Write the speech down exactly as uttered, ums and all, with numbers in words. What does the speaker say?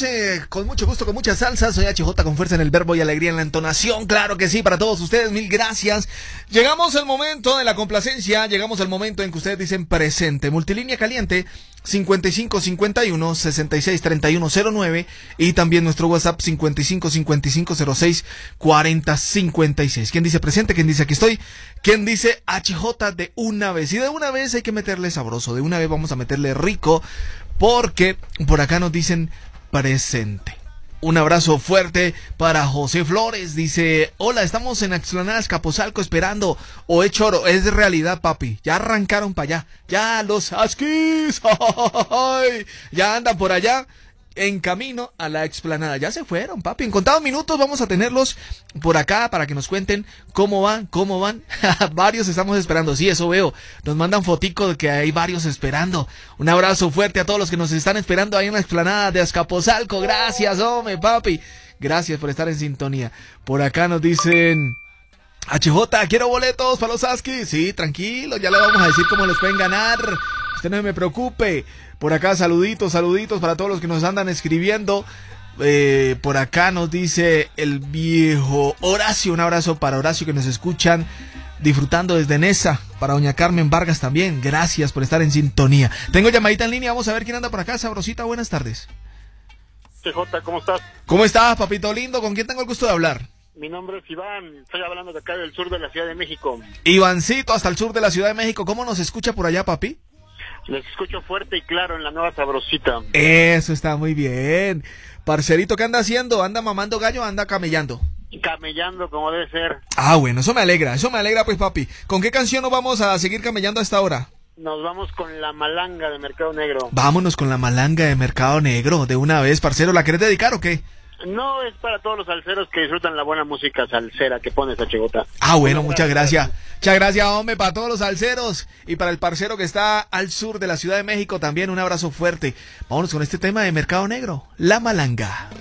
estamos eh, con mucho gusto, con mucha salsa. Soy H J con fuerza en el verbo y alegría en la entonación. Claro que sí, para todos ustedes, mil gracias. Llegamos al momento de la complacencia. Llegamos al momento en que ustedes dicen presente. Multilínea caliente cincuenta y cinco cincuenta y uno sesenta y seis treinta y uno cero nueve y también nuestro WhatsApp cincuenta y cinco cincuenta y cinco cero seis cuarenta cincuenta y seis. ¿Quién dice presente? ¿Quién dice aquí estoy? ¿Quién dice H J de una vez? Y de una vez hay que meterle sabroso, de una vez vamos a meterle rico, porque por acá nos dicen presente. Un abrazo fuerte para José Flores. Dice, hola, estamos en Explanada Azcapotzalco esperando. O es choro, es de realidad, papi. Ya arrancaron para allá. Ya los Huskies ya andan por allá en camino a la explanada. Ya se fueron, papi. En contados minutos vamos a tenerlos por acá para que nos cuenten cómo van, cómo van. Varios estamos esperando. Sí, eso veo. Nos mandan fotico de que hay varios esperando. Un abrazo fuerte a todos los que nos están esperando ahí en la explanada de Azcapotzalco. Gracias, hombre, papi. Gracias por estar en sintonía. Por acá nos dicen... H J, quiero boletos para los Huskies. Sí, tranquilo, ya le vamos a decir cómo los pueden ganar. Usted no me preocupe. Por acá saluditos, saluditos para todos los que nos andan escribiendo. Eh, por acá nos dice el viejo Horacio. Un abrazo para Horacio que nos escuchan disfrutando desde Nesa. Para doña Carmen Vargas también. Gracias por estar en sintonía. Tengo llamadita en línea. Vamos a ver quién anda por acá. Sabrosita, buenas tardes. H J, ¿cómo estás? ¿Cómo estás, papito lindo? ¿Con quién tengo el gusto de hablar? Mi nombre es Iván, estoy hablando de acá del sur de la Ciudad de México. Ivancito, hasta el sur de la Ciudad de México. ¿Cómo nos escucha por allá, papi? Les escucho fuerte y claro en la nueva Sabrosita. Eso está muy bien. Parcerito, ¿qué anda haciendo? ¿Anda mamando gallo o anda camellando? Camellando como debe ser. Ah, bueno, eso me alegra, eso me alegra pues, papi. ¿Con qué canción nos vamos a seguir camellando a esta hora? Nos vamos con La Malanga de Mercado Negro. Vámonos con La Malanga de Mercado Negro, de una vez, parcero. ¿La querés dedicar o qué? No, es para todos los salseros que disfrutan la buena música salsera que pones, H J. Ah, bueno, muchas gracias. Muchas gracias, hombre, para todos los salseros y para el parcero que está al sur de la Ciudad de México también. Un abrazo fuerte. Vámonos con este tema de Mercado Negro, La Malanga.